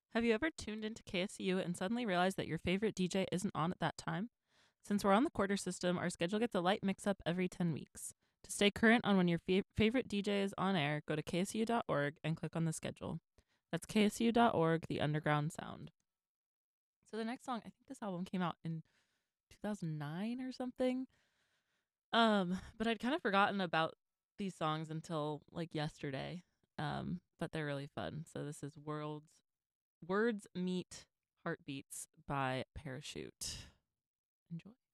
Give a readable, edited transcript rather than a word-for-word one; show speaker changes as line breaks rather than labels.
Have you ever tuned into KSU and suddenly realized that your favorite DJ isn't on at that time? Since we're on the quarter system, our schedule gets a light mix up every 10 weeks. To stay current on when your favorite DJ is on air, go to ksu.org and click on the schedule. That's ksu.org, the underground sound. So the next song, I think this album came out in 2009 or something. But I'd kind of forgotten about these songs until like yesterday. But they're really fun. So this is Words Meet Heartbeats by Parachute. Enjoy.